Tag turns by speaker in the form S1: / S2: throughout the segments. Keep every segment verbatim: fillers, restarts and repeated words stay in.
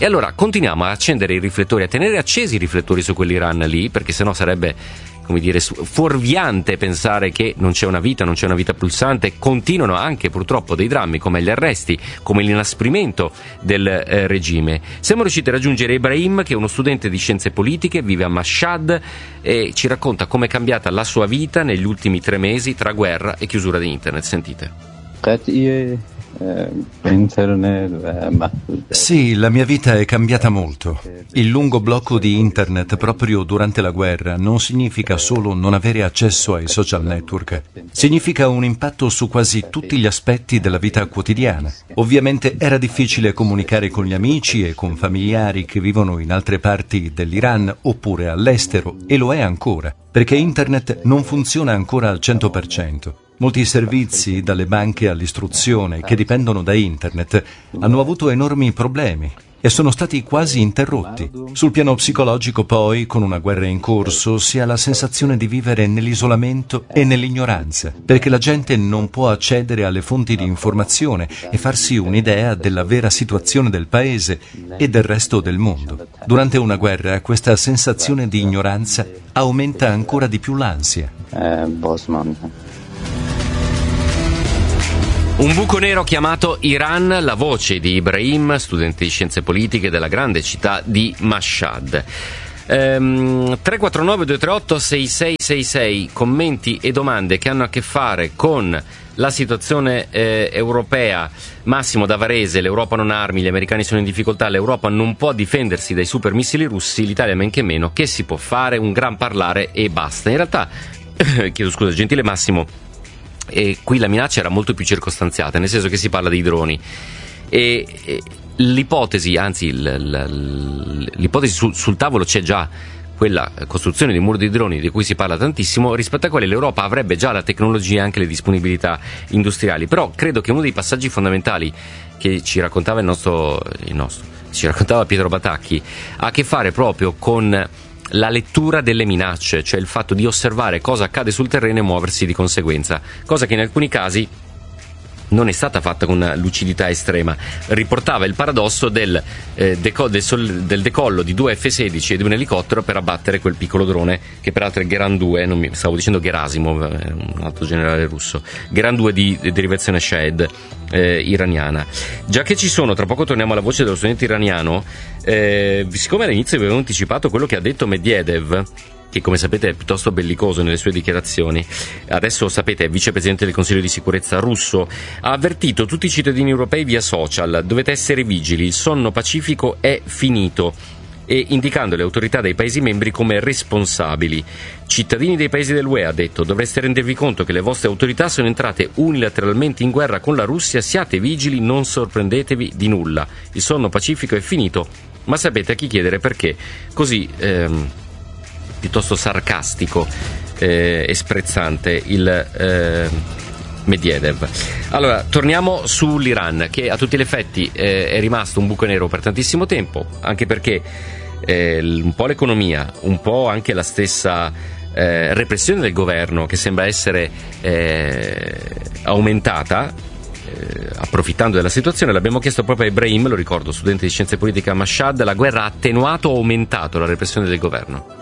S1: E allora continuiamo a accendere i riflettori, a tenere accesi i riflettori su quell'Iran lì, perché sennò sarebbe, come dire, fuorviante pensare che non c'è una vita, non c'è una vita pulsante. Continuano anche purtroppo dei drammi come gli arresti, come l'inasprimento del eh, regime. Siamo riusciti a raggiungere Ibrahim, che è uno studente di scienze politiche, vive a Mashhad e ci racconta come è cambiata la sua vita negli ultimi tre mesi tra guerra e chiusura di internet. Sentite.
S2: Sì, la mia vita è cambiata molto. Il lungo blocco di internet proprio durante la guerra non significa solo non avere accesso ai social network. Significa un impatto su quasi tutti gli aspetti della vita quotidiana. Ovviamente era difficile comunicare con gli amici e con familiari che vivono in altre parti dell'Iran oppure all'estero, e lo è ancora, perché internet non funziona ancora al cento per cento. Molti servizi, dalle banche all'istruzione, che dipendono da internet, hanno avuto enormi problemi e sono stati quasi interrotti. Sul piano psicologico, poi, con una guerra in corso, si ha la sensazione di vivere nell'isolamento e nell'ignoranza, perché la gente non può accedere alle fonti di informazione e farsi un'idea della vera situazione del paese e del resto del mondo. Durante una guerra, questa sensazione di ignoranza aumenta ancora di più l'ansia.
S3: Eh, Bosman.
S1: Un buco nero chiamato Iran, la voce di Ibrahim, studente di scienze politiche della grande città di Mashhad. Ehm, tre quattro nove due tre otto sei sei sei sei, commenti e domande che hanno a che fare con la situazione eh, europea. Massimo da Varese: l'Europa non ha armi, gli americani sono in difficoltà, l'Europa non può difendersi dai super missili russi, l'Italia men che meno. Che si può fare? Un gran parlare e basta. In realtà, chiedo scusa, gentile Massimo, e qui la minaccia era molto più circostanziata, nel senso che si parla dei droni e, e l'ipotesi, anzi l, l, l'ipotesi sul, sul tavolo c'è già, quella costruzione di muro di droni di cui si parla tantissimo, rispetto a quale l'Europa avrebbe già la tecnologia e anche le disponibilità industriali. Però credo che uno dei passaggi fondamentali che ci raccontava il nostro, il nostro ci raccontava Pietro Batacchi ha a che fare proprio con la lettura delle minacce, cioè il fatto di osservare cosa accade sul terreno e muoversi di conseguenza, cosa che in alcuni casi non è stata fatta con una lucidità estrema. Riportava il paradosso del, eh, deco- del, sol- del decollo di due F sedici e di un elicottero per abbattere quel piccolo drone, che peraltro è Geran due, non mi, stavo dicendo Gerasimov, un altro generale russo, Geran due di, di derivazione Shahed eh, iraniana. Già che ci sono, tra poco torniamo alla voce dello studente iraniano, eh, siccome all'inizio avevo anticipato quello che ha detto Medvedev, che come sapete è piuttosto bellicoso nelle sue dichiarazioni, adesso sapete è vicepresidente del Consiglio di sicurezza russo, ha avvertito tutti i cittadini europei via social: dovete essere vigili, il sonno pacifico è finito, e indicando le autorità dei paesi membri come responsabili. Cittadini dei paesi dell'U E, ha detto, dovreste rendervi conto che le vostre autorità sono entrate unilateralmente in guerra con la Russia, siate vigili, non sorprendetevi di nulla, il sonno pacifico è finito, ma sapete a chi chiedere perché. Così ehm, piuttosto sarcastico eh, e sprezzante il eh, Medvedev. Allora, torniamo sull'Iran, che a tutti gli effetti eh, è rimasto un buco nero per tantissimo tempo, anche perché eh, un po' l'economia, un po' anche la stessa eh, repressione del governo, che sembra essere eh, aumentata, eh, approfittando della situazione. L'abbiamo chiesto proprio a Ibrahim, lo ricordo, studente di scienze politiche a Mashhad: la guerra ha attenuato o aumentato la repressione del governo?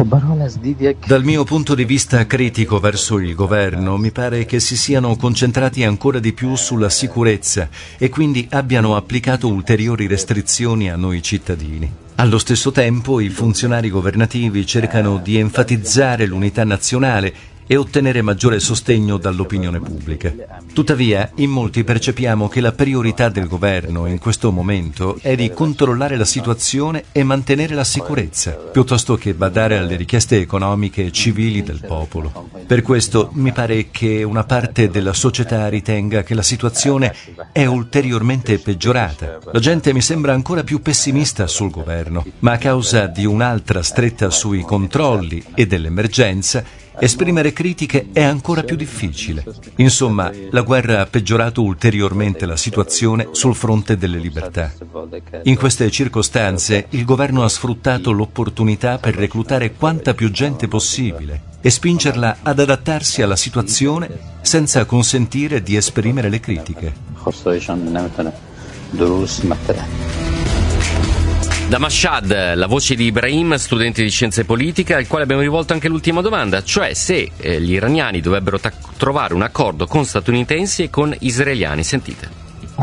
S2: Dal mio punto di vista critico verso il governo, mi pare che si siano concentrati ancora di più sulla sicurezza e quindi abbiano applicato ulteriori restrizioni a noi cittadini. Allo stesso tempo, i funzionari governativi cercano di enfatizzare l'unità nazionale e ottenere maggiore sostegno dall'opinione pubblica. Tuttavia, in molti percepiamo che la priorità del governo in questo momento è di controllare la situazione e mantenere la sicurezza, piuttosto che badare alle richieste economiche e civili del popolo. Per questo mi pare che una parte della società ritenga che la situazione è ulteriormente peggiorata. La gente mi sembra ancora più pessimista sul governo, ma a causa di un'altra stretta sui controlli e dell'emergenza, esprimere critiche è ancora più difficile. Insomma, la guerra ha peggiorato ulteriormente la situazione sul fronte delle libertà. In queste circostanze, il governo ha sfruttato l'opportunità per reclutare quanta più gente possibile e spingerla ad adattarsi alla situazione senza consentire di esprimere le critiche.
S1: Da Mashhad, la voce di Ibrahim, studente di scienze politiche, al quale abbiamo rivolto anche l'ultima domanda, cioè se eh, gli iraniani dovrebbero ta- trovare un accordo con statunitensi e con israeliani. Sentite.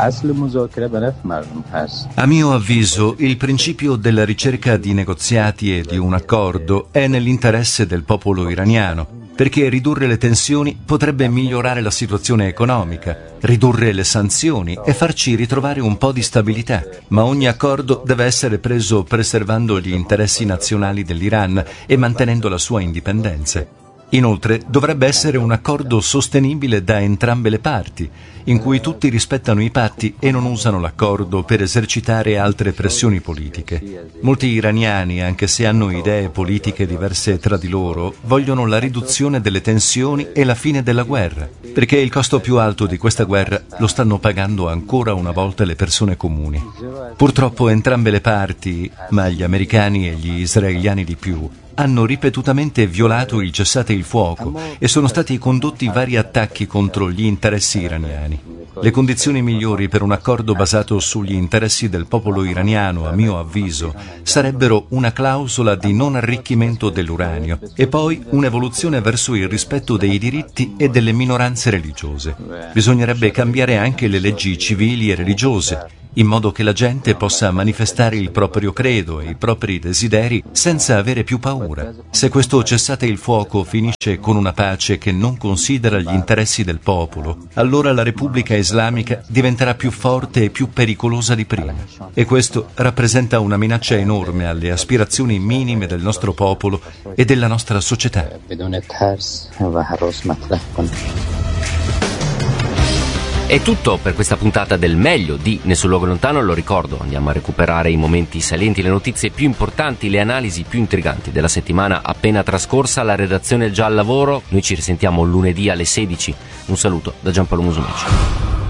S2: A mio avviso, il principio della ricerca di negoziati e di un accordo è nell'interesse del popolo iraniano, perché ridurre le tensioni potrebbe migliorare la situazione economica, ridurre le sanzioni e farci ritrovare un po' di stabilità. Ma ogni accordo deve essere preso preservando gli interessi nazionali dell'Iran e mantenendo la sua indipendenza. Inoltre, dovrebbe essere un accordo sostenibile da entrambe le parti, in cui tutti rispettano i patti e non usano l'accordo per esercitare altre pressioni politiche. Molti iraniani, anche se hanno idee politiche diverse tra di loro, vogliono la riduzione delle tensioni e la fine della guerra, perché il costo più alto di questa guerra lo stanno pagando ancora una volta le persone comuni. Purtroppo entrambe le parti, ma gli americani e gli israeliani di più, hanno ripetutamente violato il cessate il fuoco e sono stati condotti vari attacchi contro gli interessi iraniani. Le condizioni migliori per un accordo basato sugli interessi del popolo iraniano, a mio avviso, sarebbero una clausola di non arricchimento dell'uranio e poi un'evoluzione verso il rispetto dei diritti e delle minoranze religiose. Bisognerebbe cambiare anche le leggi civili e religiose, in modo che la gente possa manifestare il proprio credo e i propri desideri senza avere più paura. Se questo cessate il fuoco finisce con una pace che non considera gli interessi del popolo, allora la Repubblica Islamica diventerà più forte e più pericolosa di prima. E questo rappresenta una minaccia enorme alle aspirazioni minime del nostro popolo e della nostra società.
S1: È tutto per questa puntata del meglio di Nessun Luogo Lontano, lo ricordo, andiamo a recuperare i momenti salienti, le notizie più importanti, le analisi più intriganti della settimana appena trascorsa. La redazione è già al lavoro, noi ci risentiamo lunedì alle sedici. Un saluto da Giampaolo Musumeci.